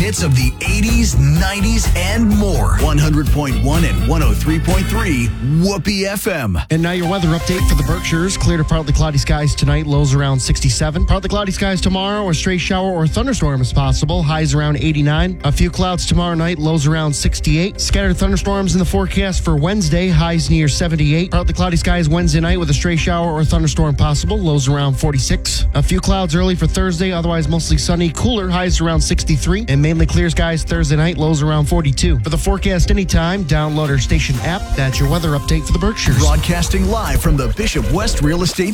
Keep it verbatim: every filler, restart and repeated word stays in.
hits of the eighties, nineties, and more. one hundred point one and one oh three point three Whoopee F M. And now your weather update for the Berkshires. Clear to partly cloudy skies tonight, lows around sixty-seven. Partly cloudy skies tomorrow, a stray shower or thunderstorm is possible, highs around eighty-nine. A few clouds tomorrow night, lows around sixty-eight. Scattered thunderstorms in the forecast for Wednesday, highs near seventy-eight. Partly cloudy skies Wednesday night with a stray shower or thunderstorm possible, lows around forty-six. A few clouds early for Thursday, otherwise mostly sunny, cooler, highs around sixty-three. And mainly clear skies Thursday night, lows around forty-two. For the forecast anytime, download our station app. That's your weather update for the Berkshires. Broadcasting live from the Bishop West Real Estate